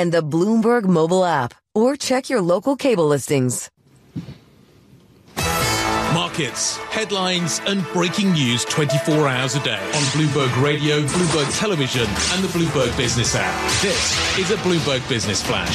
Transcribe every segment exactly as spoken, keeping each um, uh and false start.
and the Bloomberg mobile app, or check your local cable listings. Markets, headlines and breaking news twenty-four hours a day on Bloomberg Radio, Bloomberg Television and the Bloomberg Business app. This is a Bloomberg Business Flash.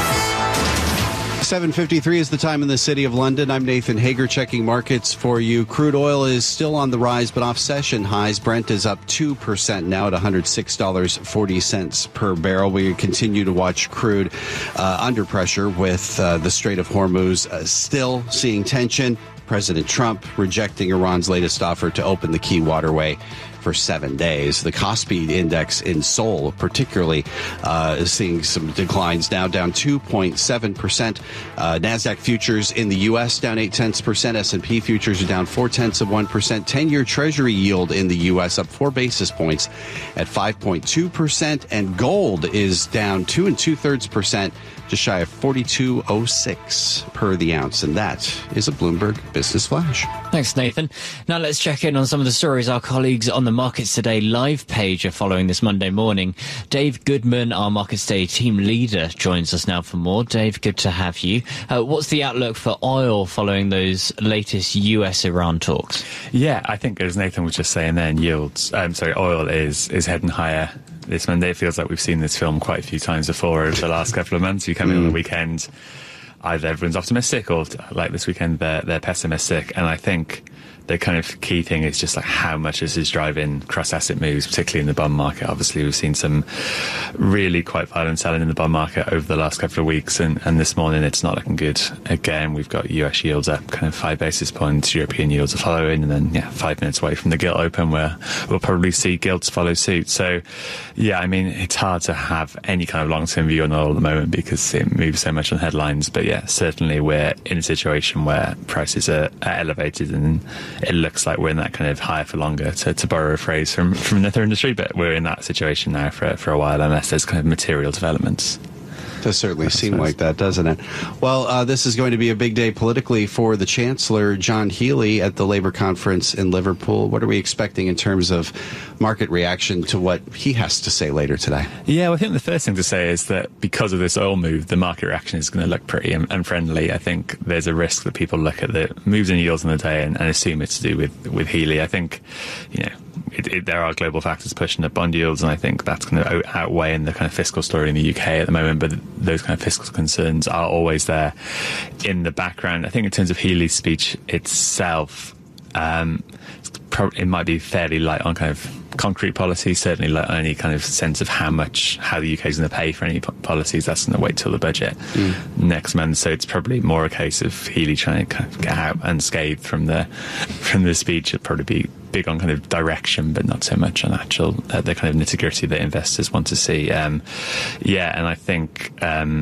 seven fifty-three is the time in the city of London. I'm Nathan Hager checking markets for you. Crude oil is still on the rise, but off session highs. Brent is up two percent now at one hundred six dollars and forty cents per barrel. We continue to watch crude uh, under pressure with uh, the Strait of Hormuz uh, still seeing tension. President Trump rejecting Iran's latest offer to open the key waterway for seven days. The Kospi index in Seoul, particularly, uh, is seeing some declines now, down two point seven percent. Uh, NASDAQ futures in the U S down eight tenths percent. S and P futures are down four tenths of one percent. ten-year Treasury yield in the U S up four basis points at five point two percent. And gold is down two and two thirds percent, just shy of forty-two oh six per the ounce. And that is a Bloomberg Business Flash. Thanks, Nathan. Now let's check in on some of the stories our colleagues on the Markets Today live page are following this Monday morning. Dave Goodman, our Markets Day team leader, joins us now for more. Dave, good to have you. Uh, what's the outlook for oil following those latest U S Iran talks? Yeah, I think as Nathan was just saying then, yields, um, sorry, oil is, is heading higher this Monday. It feels like we've seen this film quite a few times before over the last couple of months. You come in on the weekend, either everyone's optimistic or like this weekend they're, they're pessimistic. And I think the kind of key thing is just like how much this is driving cross-asset moves, particularly in the bond market. Obviously, we've seen some really quite violent selling in the bond market over the last couple of weeks, and, and this morning it's not looking good. Again, we've got U S yields up kind of five basis points, European yields are following, and then, yeah, five minutes away from the gilt open where we'll probably see gilts follow suit. So, yeah, I mean, it's hard to have any kind of long-term view on oil at the moment because it moves so much on headlines. But, yeah, certainly we're in a situation where prices are, are elevated, and it looks like we're in that kind of higher for longer, to, to borrow a phrase from, from another industry, but we're in that situation now for, for a while, unless there's kind of material developments. Does certainly seem like that, doesn't it? Well, uh, this is going to be a big day politically for the Chancellor, John Healey, at the Labour conference in Liverpool. What are we expecting in terms of market reaction to what he has to say later today? Yeah, well, I think the first thing to say is that because of this oil move, the market reaction is going to look pretty unfriendly. I think there's a risk that people look at the moves in yields in the day and, and assume it's to do with, with Healey. I think, you know, It, it, there are global factors pushing up bond yields, and I think that's going to out, outweigh in the kind of fiscal story in the U K at the moment. But those kind of fiscal concerns are always there in the background. I think in terms of Healey's speech itself, um, it's pro- it might be fairly light on kind of concrete policy, certainly like any kind of sense of how much, how the U K is going to pay for any po- policies. That's going to wait till the budget mm. next month. So it's probably more a case of Healey trying to kind of get out unscathed from the from the speech. It'd probably be big on kind of direction, but not so much on actual uh, the kind of nitty-gritty that investors want to see. Um, yeah, and I think um,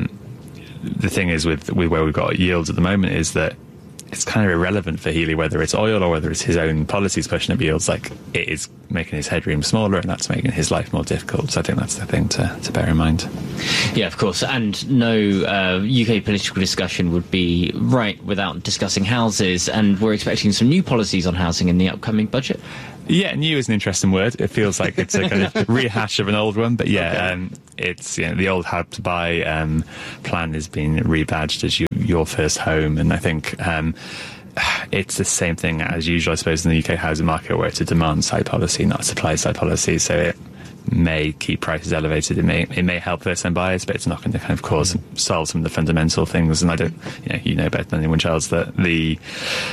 the thing is with, with where we've got yields at the moment is that it's kind of irrelevant for Healey whether it's oil or whether it's his own policies pushing up yields. Like, it is making his headroom smaller, and that's making his life more difficult. So I think that's the thing to, to bear in mind. Yeah, of course. And no uh, U K political discussion would be right without discussing houses. And we're expecting some new policies on housing in the upcoming budget. Yeah, new is an interesting word. It feels like it's a kind of rehash of an old one, but yeah, okay. um, it's, you know, the old Help to Buy um, plan has been rebadged as you, your first home, and I think um, it's the same thing as usual, I suppose, in the U K housing market, where it's a demand-side policy, not a supply-side policy. So it may keep prices elevated. It may it may help first-time buyers, but it's not going to kind of cause solve some of the fundamental things. And I don't, you know, you know better than anyone else that the